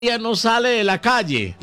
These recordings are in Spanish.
ella no sale de la calle.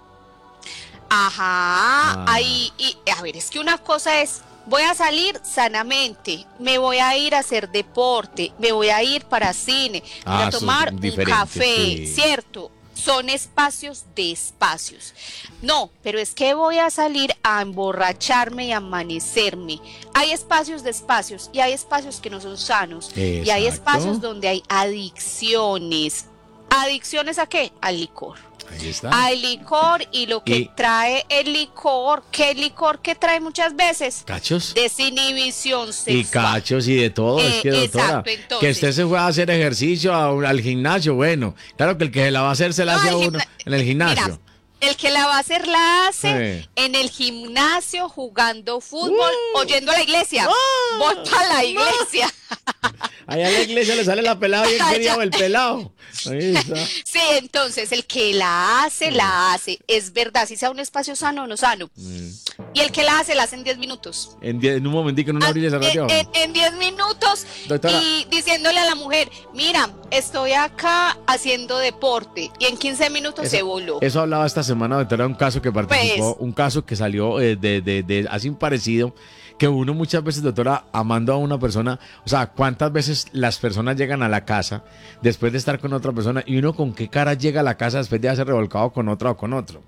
Ajá, ahí, y, a ver, es que una cosa es, voy a salir sanamente, me voy a ir a hacer deporte, me voy a ir para cine, voy a Eso es tomar un diferente, café, sí. ¿cierto? Son espacios de espacios. No, pero es que voy a salir a emborracharme y a amanecerme. Hay espacios de espacios y hay espacios que no son sanos. Y hay espacios Exacto. donde hay adicciones. ¿Adicciones a qué? Al licor. Ahí está. Al licor y lo que Y trae el licor, ¿qué licor que trae muchas veces? cachos. Desinhibición Y sexual. cachos y de todo, es que doctora, Exacto, que usted entonces. se fue a hacer ejercicio al gimnasio, bueno, claro que el que se la va a hacer se la No, hace a uno en el mira, gimnasio. el que la va a hacer la hace Sí. en el gimnasio, jugando fútbol, ¡Uh! oyendo a la iglesia. Voy ¡Ah! para la iglesia. Allá en la iglesia le sale la pelada y el Allá. querido el pelado. Ahí está. Sí, entonces el que la hace, es verdad, si sea un espacio sano o no sano. Y el que la hace en 10 minutos. En un momentico, en una orilla de radio. En 10 minutos Doctora. y diciéndole a la mujer, mira, estoy acá haciendo deporte y en 15 minutos se voló. Eso hablaba esta semana, doctora, un caso que participó, Pues, un caso que salió de así un parecido, que uno muchas veces, doctora, amando a una persona, o sea, cuántas veces las personas llegan a la casa después de estar con otra persona y uno con qué cara llega a la casa después de haberse revolcado con otra o con otro.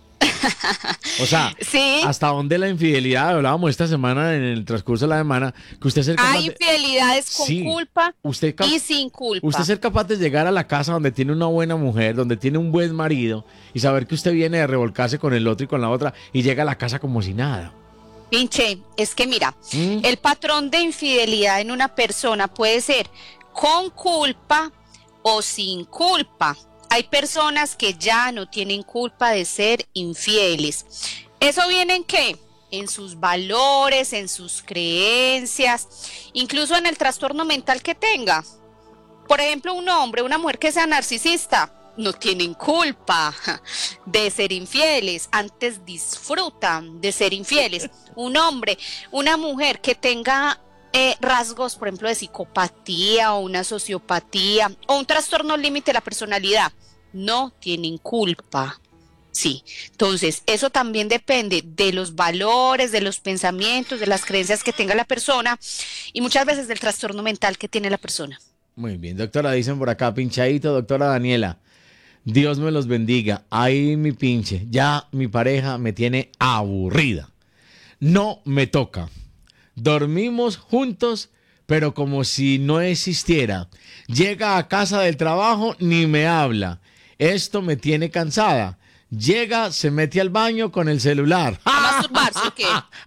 O sea, sí, hasta dónde la infidelidad, hablábamos esta semana en el transcurso de la semana, que usted ser capaz hay infidelidades con Sí, culpa usted y sin culpa. usted ser capaz de llegar a la casa donde tiene una buena mujer, donde tiene un buen marido y saber que usted viene de revolcarse con el otro y con la otra y llega a la casa como si nada. Pinche, es que mira, ¿Mm? el patrón de infidelidad en una persona puede ser con culpa o sin culpa. Hay personas que ya no tienen culpa de ser infieles. ¿Eso viene en qué? En sus valores, en sus creencias, incluso en el trastorno mental que tenga. Por ejemplo, un hombre, una mujer que sea narcisista, no tienen culpa de ser infieles, antes disfrutan de ser infieles. Un hombre, una mujer que tenga rasgos, por ejemplo, de psicopatía o una sociopatía o un trastorno límite de la personalidad, no tienen culpa. Sí, entonces eso también depende de los valores, de los pensamientos, de las creencias que tenga la persona y muchas veces del trastorno mental que tiene la persona. Muy bien, doctora, dicen por acá, pinchadito, doctora Daniela. Dios me los bendiga. Ay, mi pinche, ya mi pareja me tiene aburrida. No me toca. Dormimos juntos, pero como si no existiera. Llega a casa del trabajo, ni me habla. Esto me tiene cansada. Llega, se mete al baño con el celular. ¿A masturbarse o qué?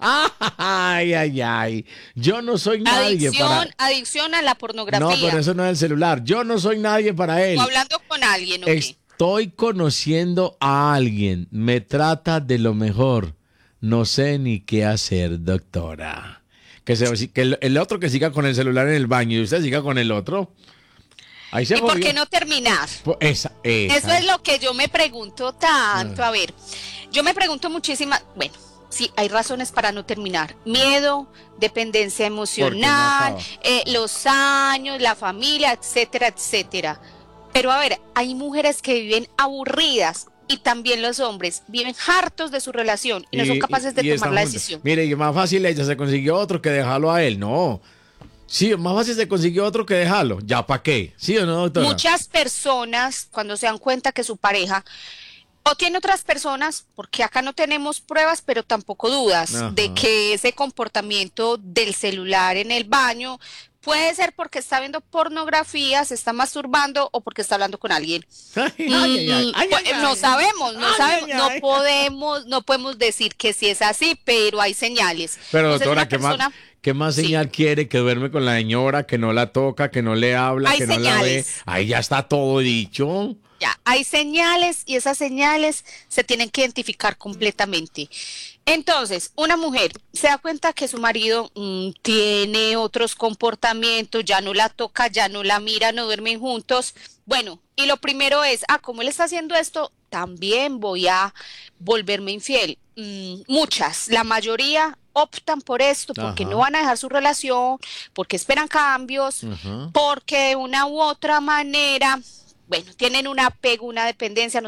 Ay, ay, ay. Yo no soy nadie para... Adicción a la pornografía. No, pero eso no es el celular. Yo no soy nadie para él. O hablando con alguien, ¿o qué? Estoy conociendo a alguien. Me trata de lo mejor. No sé ni qué hacer, doctora. Que el otro que siga con el celular en el baño y usted siga con el otro. Ahí se ¿Y por jodió. qué no terminar? Esa. Eso es lo que yo me pregunto tanto. A ver, yo me pregunto muchísimas. Bueno, sí, hay razones para no terminar. Miedo, dependencia emocional, Porque no acaba. los años, la familia, etcétera, etcétera. Pero a ver, hay mujeres que viven aburridas y también los hombres viven hartos de su relación y no son capaces de tomar están la juntos. decisión. Mire, y más fácil ella se consiguió otro que dejarlo a él. No. Sí, más fácil se consiguió otro que dejarlo. ¿Ya para qué? ¿Sí o no, doctora? Muchas personas, cuando se dan cuenta que su pareja o tiene otras personas, porque acá no tenemos pruebas, pero tampoco dudas Ajá. de que ese comportamiento del celular en el baño puede ser porque está viendo pornografía, se está masturbando o porque está hablando con alguien. Ay, ay, ay, ay, ay, Pues, ay, no ay. sabemos, no Ay, sabemos, ay, ay. no podemos decir que sí es así, pero hay señales. Pero Entonces, doctora, una persona, ¿qué más sí. señal quiere? Que duerme con la señora, que no la toca, que no le habla, Hay que no la ve. señales. Ahí ya está todo dicho. Ya, hay señales y esas señales se tienen que identificar completamente. Entonces, una mujer se da cuenta que su marido tiene otros comportamientos, ya no la toca, ya no la mira, no duermen juntos. Bueno, y lo primero es, ¿cómo él está haciendo esto? También voy a volverme infiel. Muchas, la mayoría optan por esto porque Ajá. no van a dejar su relación, porque esperan cambios, Ajá. porque de una u otra manera bueno, tienen un apego, una dependencia,